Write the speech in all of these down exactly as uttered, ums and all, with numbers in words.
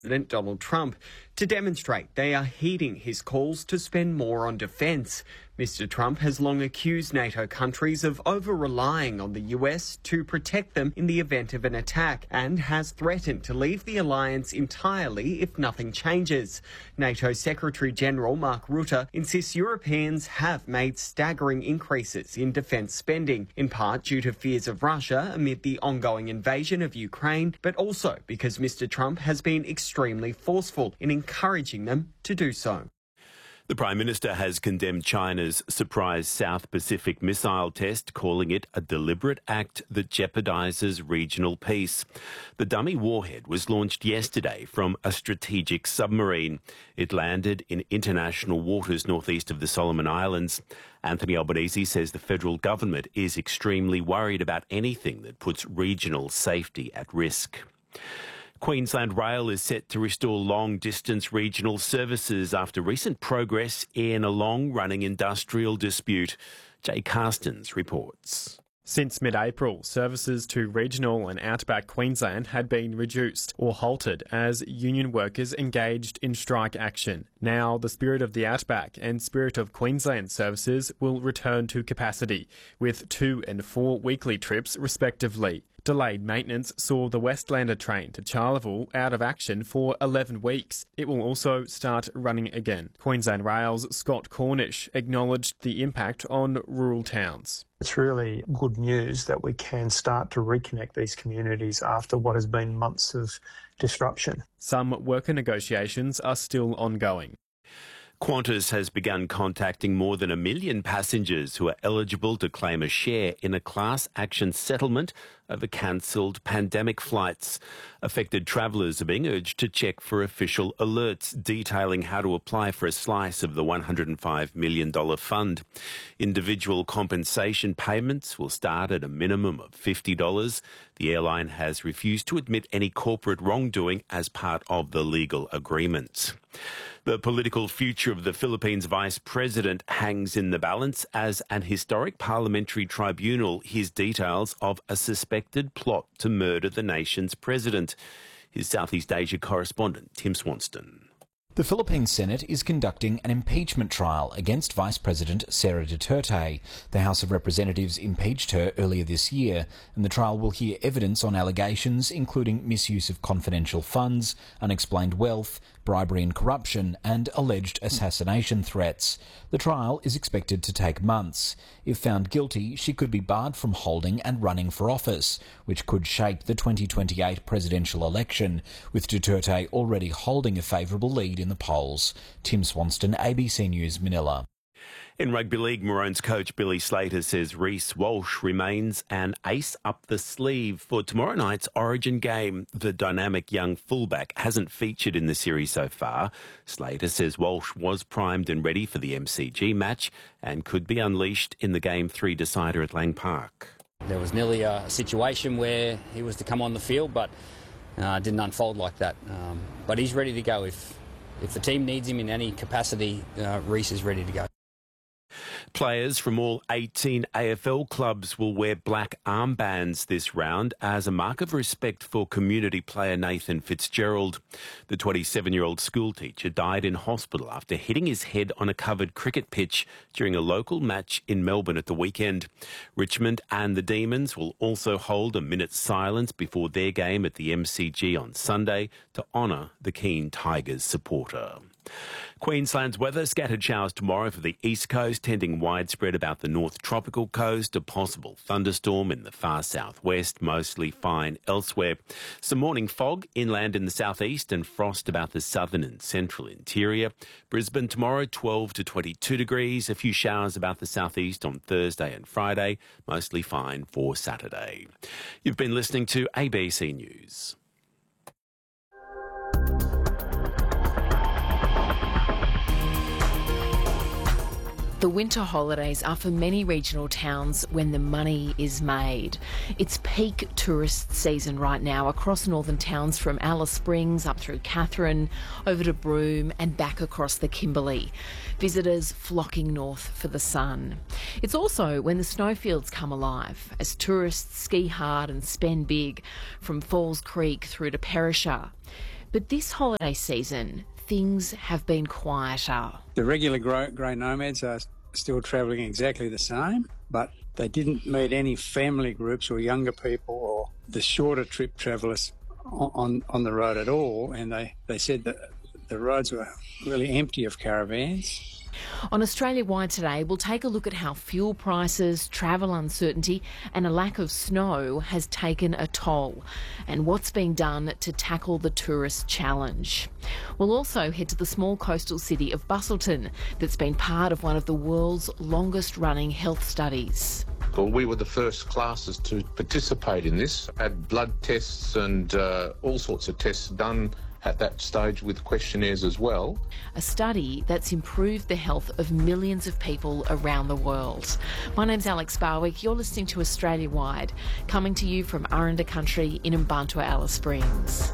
President Donald Trump to demonstrate they are heeding his calls to spend more on defence. Mister Trump has long accused NATO countries of over-relying on the U S to protect them in the event of an attack and has threatened to leave the alliance entirely if nothing changes. NATO Secretary-General Mark Rutte insists Europeans have made staggering increases in defence spending, in part due to fears of Russia amid the ongoing invasion of Ukraine, but also because Mister Trump has been extremely forceful in encouraging them to do so. The Prime Minister has condemned China's surprise South Pacific missile test, calling it a deliberate act that jeopardises regional peace. The dummy warhead was launched yesterday from a strategic submarine. It landed in international waters northeast of the Solomon Islands. Anthony Albanese says the federal government is extremely worried about anything that puts regional safety at risk. Queensland Rail is set to restore long-distance regional services after recent progress in a long-running industrial dispute. Jay Carstens reports. Since mid-April, services to regional and outback Queensland had been reduced or halted as union workers engaged in strike action. Now, the Spirit of the Outback and Spirit of Queensland services will return to capacity, with two and four weekly trips respectively. Delayed maintenance saw the Westlander train to Charleville out of action for eleven weeks. It will also start running again. Queensland Rail's Scott Cornish acknowledged the impact on rural towns. It's really good news that we can start to reconnect these communities after what has been months of disruption. Some worker negotiations are still ongoing. Qantas has begun contacting more than a million passengers who are eligible to claim a share in a class action settlement over cancelled pandemic flights. Affected travellers are being urged to check for official alerts detailing how to apply for a slice of the one hundred five million dollars fund. Individual compensation payments will start at a minimum of fifty dollars. The airline has refused to admit any corporate wrongdoing as part of the legal agreements. The political future of the Philippines Vice President hangs in the balance as an historic parliamentary tribunal hears details of a suspected plot to murder the nation's president. His Southeast Asia correspondent, Tim Swanston. The Philippine Senate is conducting an impeachment trial against Vice President Sara Duterte. The House of Representatives impeached her earlier this year, and the trial will hear evidence on allegations including misuse of confidential funds, unexplained wealth, bribery and corruption, and alleged assassination threats. The trial is expected to take months. If found guilty, she could be barred from holding and running for office, which could shape the twenty twenty-eight presidential election, with Duterte already holding a favourable lead in the polls. Tim Swanston, A B C News, Manila. In rugby league, Maroons coach Billy Slater says Reece Walsh remains an ace up the sleeve for tomorrow night's Origin game. The dynamic young fullback hasn't featured in the series so far. Slater says Walsh was primed and ready for the M C G match and could be unleashed in the game three decider at Lang Park. There was nearly a situation where he was to come on the field, but uh, it didn't unfold like that. Um, but he's ready to go. If, if the team needs him in any capacity, uh, Reece is ready to go. Players from all eighteen A F L clubs will wear black armbands this round as a mark of respect for community player Nathan Fitzgerald. The twenty-seven-year-old schoolteacher died in hospital after hitting his head on a covered cricket pitch during a local match in Melbourne at the weekend. Richmond and the Demons will also hold a minute's silence before their game at the M C G on Sunday to honour the keen Tigers supporter. Queensland's weather, scattered showers tomorrow for the east coast, tending widespread about the north tropical coast. A possible thunderstorm in the far southwest, mostly fine elsewhere. Some morning fog inland in the southeast and frost about the southern and central interior. Brisbane tomorrow, twelve to twenty-two degrees. A few showers about the southeast on Thursday and Friday, mostly fine for Saturday. You've been listening to A B C News. The winter holidays are for many regional towns when the money is made. It's peak tourist season right now across northern towns from Alice Springs up through Katherine, over to Broome and back across the Kimberley. Visitors flocking north for the sun. It's also when the snowfields come alive as tourists ski hard and spend big from Falls Creek through to Perisher. But this holiday season, things have been quieter. The regular grey nomads are still travelling exactly the same, but they didn't meet any family groups or younger people or the shorter trip travellers on, on the road at all, and they, they said that the roads were really empty of caravans. On Australia Wide today, we'll take a look at how fuel prices, travel uncertainty and a lack of snow has taken a toll, and what's being done to tackle the tourist challenge. We'll also head to the small coastal city of Busselton that's been part of one of the world's longest running health studies. Well, we were the first classes to participate in this, had blood tests and uh, all sorts of tests done at that stage with questionnaires as well. A study that's improved the health of millions of people around the world. My name's Alex Barwick. You're listening to Australia Wide, coming to you from Aranda Country in Mbantua, Alice Springs.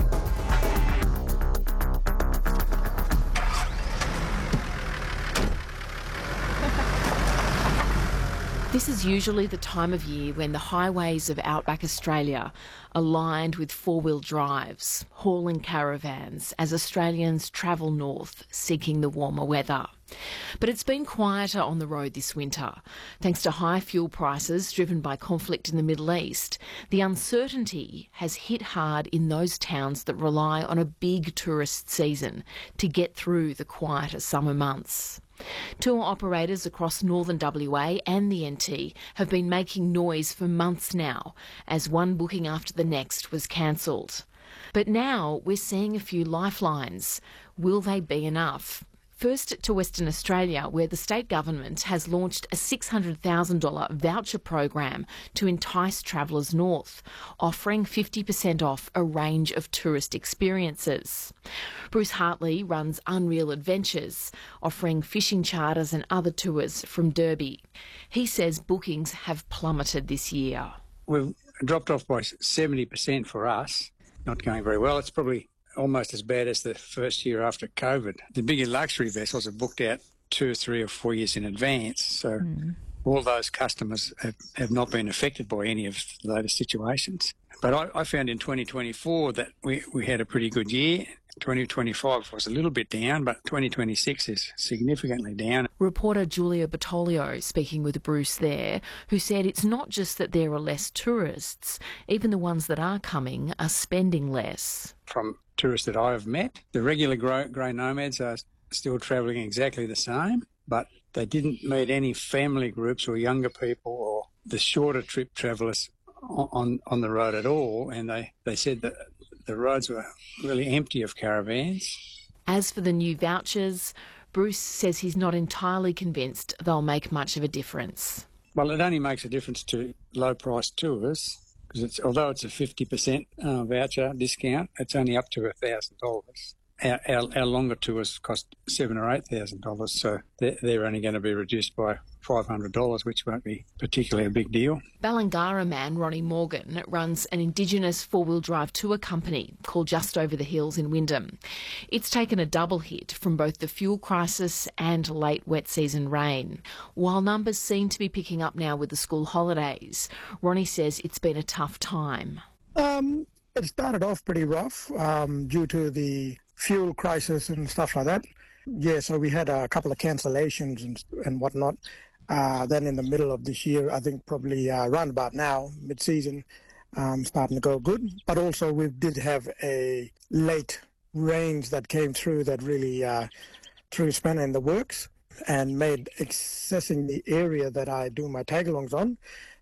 This is usually the time of year when the highways of outback Australia are lined with four-wheel drives, hauling caravans as Australians travel north seeking the warmer weather. But it's been quieter on the road this winter. Thanks to high fuel prices driven by conflict in the Middle East, the uncertainty has hit hard in those towns that rely on a big tourist season to get through the quieter summer months. Tour operators across northern W A and the N T have been making noise for months now, as one booking after the next was cancelled. But now we're seeing a few lifelines. Will they be enough? First to Western Australia, where the state government has launched a six hundred thousand dollars voucher program to entice travellers north, offering fifty percent off a range of tourist experiences. Bruce Hartley runs Unreal Adventures, offering fishing charters and other tours from Derby. He says bookings have plummeted this year. We've dropped off by seventy percent for us. Not going very well. It's probably almost as bad as the first year after COVID. The bigger luxury vessels are booked out two, three or four years in advance. So mm. all those customers have, have not been affected by any of the latest situations. But I, I found in twenty twenty-four that we, we had a pretty good year. twenty twenty-five was a little bit down, but twenty twenty-six is significantly down. Reporter Julia Bertoglio speaking with Bruce there, who said it's not just that there are less tourists, even the ones that are coming are spending less. From tourists that I have met, the regular grey nomads are still travelling exactly the same, but they didn't meet any family groups or younger people or the shorter trip travellers on, on the road at all, and they, they said that the roads were really empty of caravans. As for the new vouchers, Bruce says he's not entirely convinced they'll make much of a difference. Well, it only makes a difference to low-priced tours, because it's, although it's a fifty percent uh, voucher discount, it's only up to one thousand dollars. Our, our, our longer tours cost seven thousand dollars or eight thousand dollars, so they're, they're only going to be reduced by five hundred dollars, which won't be particularly a big deal. Ballangara man Ronnie Morgan runs an Indigenous four-wheel drive tour company called Just Over the Hills in Wyndham. It's taken a double hit from both the fuel crisis and late wet season rain. While numbers seem to be picking up now with the school holidays, Ronnie says it's been a tough time. Um, it started off pretty rough um, due to the fuel crisis and stuff like that. Yeah, so we had a couple of cancellations and, and whatnot. Uh, then in the middle of this year, I think probably uh, around about now, mid-season, um, starting to go good. But also we did have a late rains that came through that really uh, threw a spanner in the works and made accessing the area that I do my tag-alongs on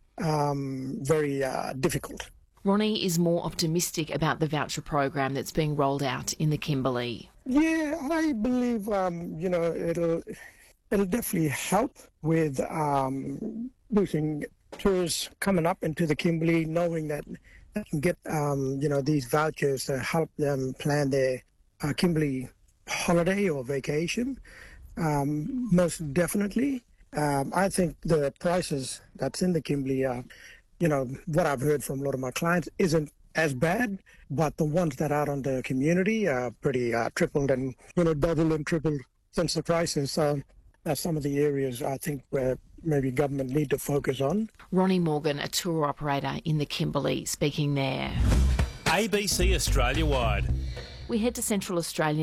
um, very uh, difficult. Ronnie is more optimistic about the voucher program that's being rolled out in the Kimberley. Yeah, I believe, um, you know, it'll it'll definitely help with um, boosting tourists coming up into the Kimberley, knowing that they can get, um, you know, these vouchers to help them plan their uh, Kimberley holiday or vacation. Um, most definitely. Um, I think the prices that's in the Kimberley are, you know, what I've heard from a lot of my clients isn't as bad, but the ones that are on the community are pretty uh, tripled and, you know, doubled and tripled since the crisis. So that's some of the areas I think where maybe government need to focus on. Ronnie Morgan, a tour operator in the Kimberley, speaking there. A B C Australia Wide. We head to Central Australia